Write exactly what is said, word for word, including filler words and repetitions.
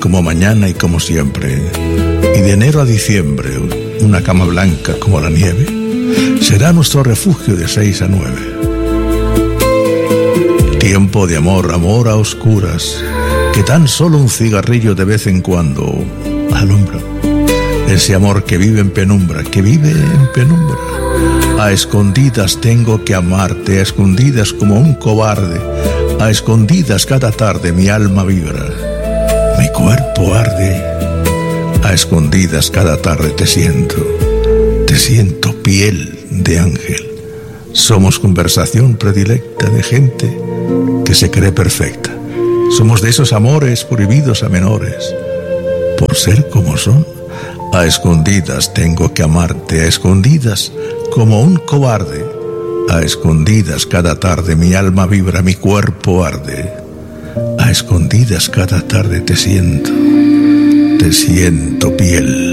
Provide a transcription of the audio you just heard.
como mañana y como siempre, y de enero a diciembre, una cama blanca como la nieve, será nuestro refugio de seis a nueve. Tiempo de amor, amor a oscuras, que tan solo un cigarrillo de vez en cuando alumbra. Ese amor que vive en penumbra, que vive en penumbra. A escondidas tengo que amarte, a escondidas como un cobarde. A escondidas cada tarde mi alma vibra, mi cuerpo arde. A escondidas cada tarde te siento, te siento piel de ángel. Somos conversación predilecta de gente que se cree perfecta. Somos de esos amores prohibidos a menores, por ser como son. A escondidas tengo que amarte, a escondidas como un cobarde. A escondidas cada tarde mi alma vibra, mi cuerpo arde. A escondidas cada tarde te siento, te siento piel